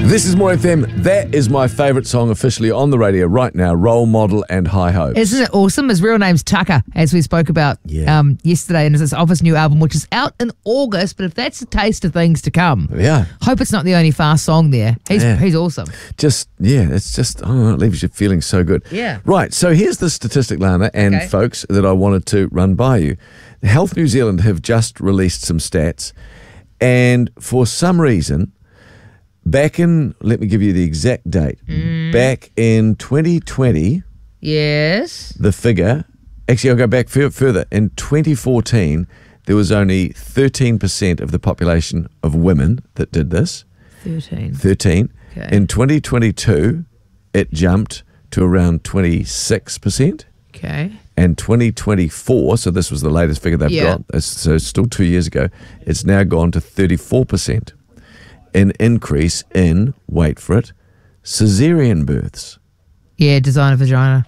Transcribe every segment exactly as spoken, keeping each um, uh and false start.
This is More F M. That is my favourite song officially on the radio right now, Role Model and High Hopes. Isn't it awesome? His real name's Tucker, as we spoke about Yeah. um, yesterday, and it's his Office new album, which is out in August, but if that's a taste of things to come, Yeah. hope it's not the only fast song there. He's, Yeah. he's awesome. Just, yeah, it's just, oh, it leaves you feeling so good. Yeah. Right, so here's the statistic, Lana, and Okay. folks, that I wanted to run by you. Health New Zealand have just released some stats, and for some reason, back in, let me give you the exact date, Mm. back in twenty twenty, Yes. the figure, actually I'll go back fur- further, in twenty fourteen, there was only thirteen percent of the population of women that did this. thirteen. thirteen. Okay. In twenty twenty-two, it jumped to around twenty-six percent. Okay. And twenty twenty-four, so this was the latest figure they've Yeah. got, it's- so it's still two years ago, it's now gone to thirty-four percent. An increase in, wait for it, caesarean births. Yeah, designer vagina.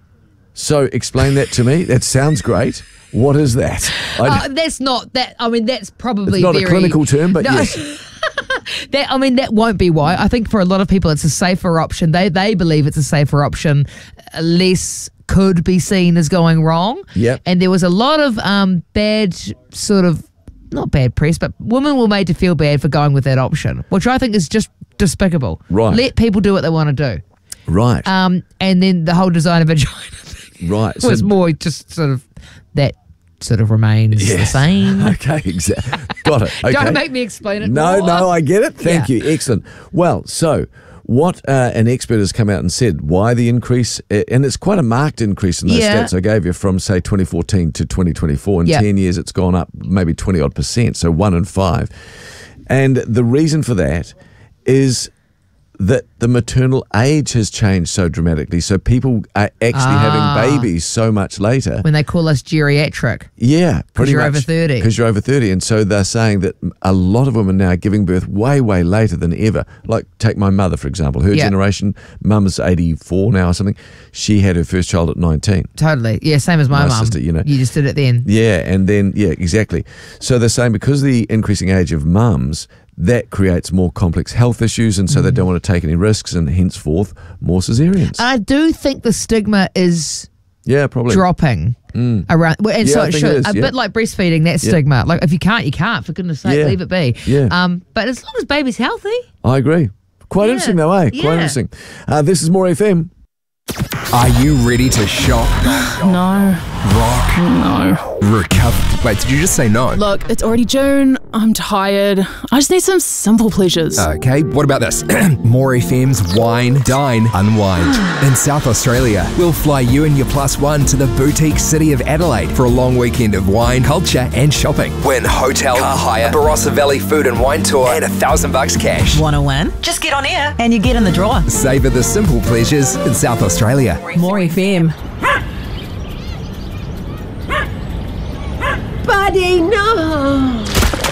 So explain that to me. That sounds great. What is that? I, Uh, that's not that. I mean, that's probably it's not very, a clinical term, but No. yes. That I mean, that won't be why. I think for a lot of people, it's a safer option. They they believe it's a safer option. Less could be seen as going wrong. Yep. And there was a lot of um, bad sort of, not bad press, but women were made to feel bad for going with that option, which I think is just despicable. Right. Let people do what they want to do. Right, Um, and then the whole designer vagina thing right. was So- more just sort of that sort of remains the Yes. same. Okay, exactly. Got it. Okay. Don't make me explain it No, more. no, I get it. Thank Yeah. you. Excellent. Well, so what uh, an expert has come out and said, why the increase, uh, and it's quite a marked increase in those Yeah. stats I gave you from, say, twenty fourteen to twenty twenty-four. In Yeah. ten years, it's gone up maybe twenty odd percent, so one in five. And the reason for that is that the maternal age has changed so dramatically. So people are actually Ah. having babies so much later. When they call us geriatric. Yeah, pretty you're much. over thirty. Because you're over thirty. And so they're saying that a lot of women now are giving birth way, way later than ever. Like, take my mother, for example. Her Yeah. generation, mum's eighty-four now or something. She had her first child at nineteen. Totally. Yeah, same as my My mum. sister, you know. You just did it then. Yeah, and then, yeah, exactly. So they're saying because of the increasing age of mums, that creates more complex health issues, and so Mm. they don't want to take any risks, and henceforth, more caesareans. I do think the stigma is yeah, probably. dropping around. Well, and Yeah, so I it think it should. is, a yeah. bit like breastfeeding, that Yeah. stigma. Like, if you can't, you can't. For goodness sake, Yeah. leave it be. Yeah. Um, but as long as baby's healthy. I agree. Quite Yeah. interesting though, eh? Quite Yeah. interesting. Uh, this is More F M. Are you ready to shop, No, rock, no. recover? Wait, did you just say no? Look, it's already June. I'm tired. I just need some simple pleasures. Okay, what about this? More F M's Wine, Dine, Unwind. In South Australia, we'll fly you and your plus one to the boutique city of Adelaide for a long weekend of wine, culture and shopping. Win hotel, car hire, Barossa Valley food and wine tour and a thousand bucks cash. Want to win? Just get on air and you get in the draw. Savour the simple pleasures in South Australia. More F M. Buddy, no!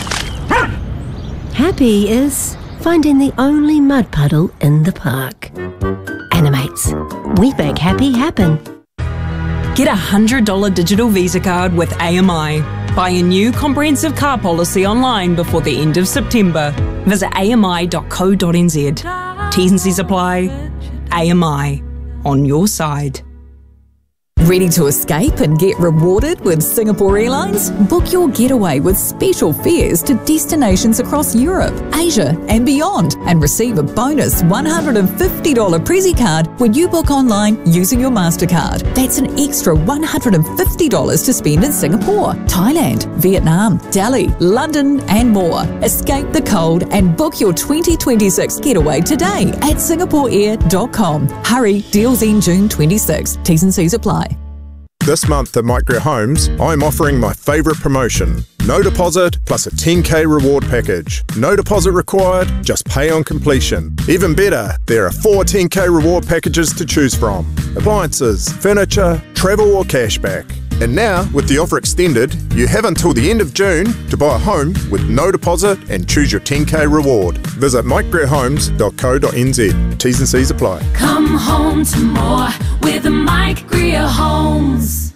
Happy is finding the only mud puddle in the park. Animates. We make happy happen. Get a one hundred dollars digital Visa card with A M I. Buy a new comprehensive car policy online before the end of September. Visit a m i dot co dot n z. T's and C's apply. A M I. On your side. Ready to escape and get rewarded with Singapore Airlines? Book your getaway with special fares to destinations across Europe, Asia and beyond, and receive a bonus one hundred fifty dollars Prezi card when you book online using your MasterCard. That's an extra one hundred fifty dollars to spend in Singapore, Thailand, Vietnam, Delhi, London and more. Escape the cold and book your twenty twenty-six getaway today at singapore air dot com. Hurry, deals end June twenty-sixth. T's and C's apply. This month at Micro Homes, I'm offering my favourite promotion. No deposit plus a ten K reward package. No deposit required, just pay on completion. Even better, there are four ten K reward packages to choose from. Appliances, furniture, travel or cashback. And now, with the offer extended, you have until the end of June to buy a home with no deposit and choose your ten K reward. Visit mike homes dot co dot n z. T's and C's apply. Come home to more with Mike Greer Homes.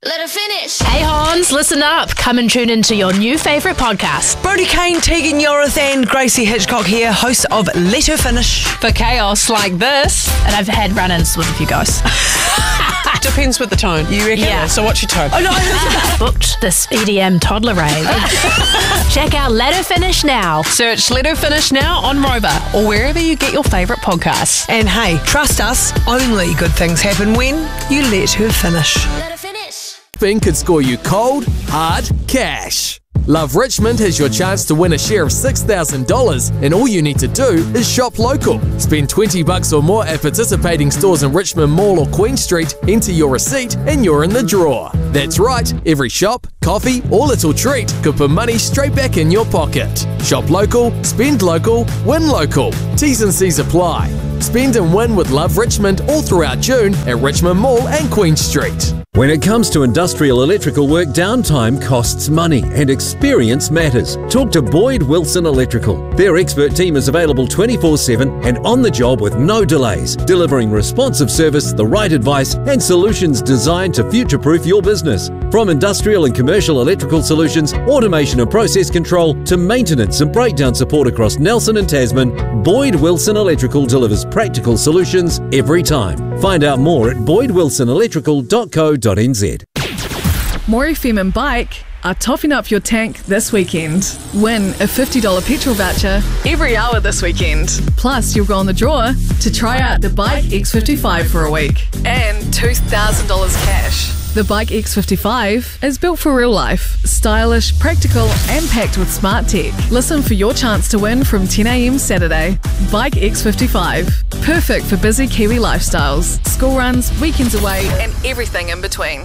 Let her finish. Hey Hans, listen up. Come and tune into your new favourite podcast. Brodie Kane, Tegan Yorath and Gracie Hitchcock here, hosts of Let Her Finish. For chaos like this. And I've had run-ins with a few guys. Depends with the tone. You reckon? Yeah. So what's your tone? Oh no, booked this E D M toddler rave. Check out Let Her Finish now. Search Let Her Finish now on Rover or wherever you get your favourite podcasts. And hey, trust us, only good things happen when you let her finish. Let her finish. Shopping could score you cold, hard cash. Love Richmond has your chance to win a share of six thousand dollars, and all you need to do is shop local. Spend twenty bucks or more at participating stores in Richmond Mall or Queen Street, enter your receipt, and you're in the draw. That's right, every shop, coffee, or little treat could put money straight back in your pocket. Shop local, spend local, win local. T's and C's apply. Spend and win with Love Richmond all throughout June at Richmond Mall and Queen Street. When it comes to industrial electrical work, downtime costs money and experience matters. Talk to Boyd Wilson Electrical. Their expert team is available twenty-four seven and on the job with no delays, delivering responsive service, the right advice and solutions designed to future-proof your business. From industrial and commercial electrical solutions, automation and process control to maintenance and breakdown support across Nelson and Tasman, Boyd Wilson Electrical delivers practical solutions every time. Find out more at boyd wilson electrical dot co dot n z. More F M and Bike are topping up your tank this weekend. Win a fifty dollars petrol voucher every hour this weekend. Plus, you'll go on the draw to try out the Bike X fifty-five for a week and two thousand dollars cash. The Bike X fifty-five is built for real life, stylish, practical and packed with smart tech. Listen for your chance to win from ten a m Saturday. Bike X fifty-five. Perfect for busy Kiwi lifestyles, school runs, weekends away and everything in between.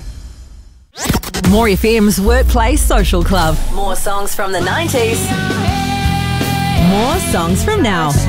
More F M's Workplace Social Club. More songs from the nineties. More songs from now.